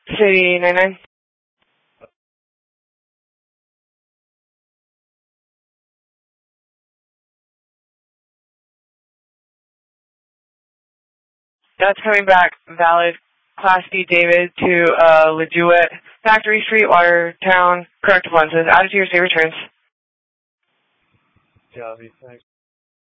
City 99. That's coming back valid. Class D David to Leduet, Factory Street, Watertown. Correct appliances. Added to your state returns. Copy, thanks.